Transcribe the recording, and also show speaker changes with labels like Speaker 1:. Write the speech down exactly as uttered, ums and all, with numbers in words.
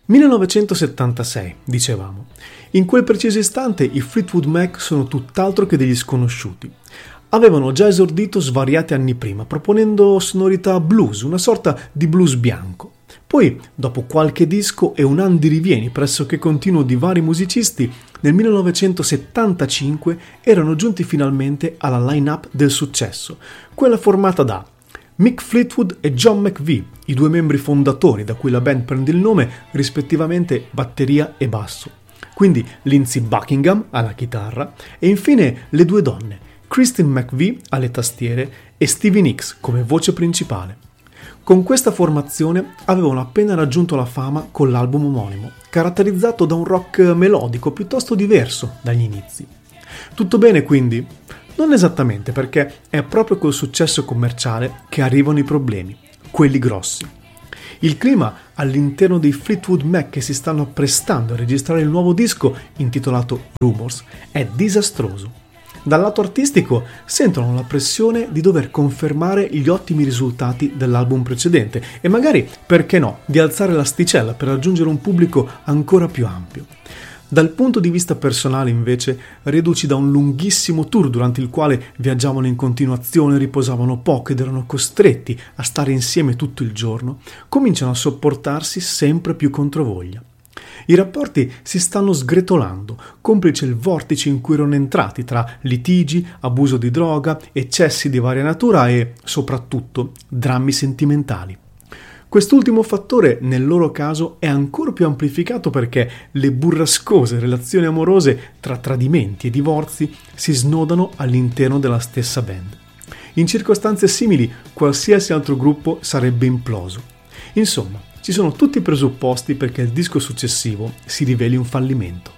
Speaker 1: millenovecentosettantasei, dicevamo. In quel preciso istante i Fleetwood Mac sono tutt'altro che degli sconosciuti. Avevano già esordito svariati anni prima, proponendo sonorità blues, una sorta di blues bianco. Poi, dopo qualche disco e un anno di rivieni pressoché continuo di vari musicisti, nel millenovecentosettantacinque erano giunti finalmente alla line-up del successo, quella formata da Mick Fleetwood e John McVie, i due membri fondatori da cui la band prende il nome, rispettivamente batteria e basso. Quindi Lindsey Buckingham alla chitarra e infine le due donne, Christine McVie alle tastiere e Stevie Nicks come voce principale. Con questa formazione avevano appena raggiunto la fama con l'album omonimo, caratterizzato da un rock melodico piuttosto diverso dagli inizi. Tutto bene quindi? Non esattamente, perché è proprio col successo commerciale che arrivano i problemi, quelli grossi. Il clima all'interno dei Fleetwood Mac che si stanno apprestando a registrare il nuovo disco, intitolato Rumors, è disastroso. Dal lato artistico sentono la pressione di dover confermare gli ottimi risultati dell'album precedente e magari, perché no, di alzare l'asticella per raggiungere un pubblico ancora più ampio. Dal punto di vista personale, invece, reduci da un lunghissimo tour durante il quale viaggiavano in continuazione, riposavano poco ed erano costretti a stare insieme tutto il giorno, cominciano a sopportarsi sempre più controvoglia. I rapporti si stanno sgretolando, complice il vortice in cui erano entrati tra litigi, abuso di droga, eccessi di varia natura e, soprattutto, drammi sentimentali. Quest'ultimo fattore, nel loro caso, è ancora più amplificato perché le burrascose relazioni amorose tra tradimenti e divorzi si snodano all'interno della stessa band. In circostanze simili, qualsiasi altro gruppo sarebbe imploso. Insomma, ci sono tutti i presupposti perché il disco successivo si riveli un fallimento.